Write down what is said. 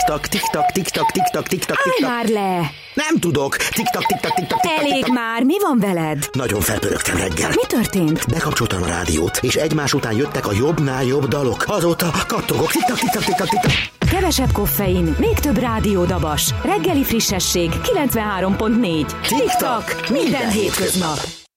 Tik-tak, tik-tak, tik-tak, tik-tak, tik-tak, Állj tik-tak. már le! Nem tudok. Tik-tak, tik-tak, tik-tak, tik-tak. Elég tik-tak. már, mi van veled? Nagyon felpörögtem reggel. Mi történt? Bekapcsoltam a rádiót, és egymás után jöttek a jobbnál jobb dalok. Azóta kattogok. Tik-tak, tik-tak, tik-tak, tik-tak. Kevesebb koffein, még több rádiódabas. Reggeli frissesség 93.4. Tik-tak, minden hétköznap.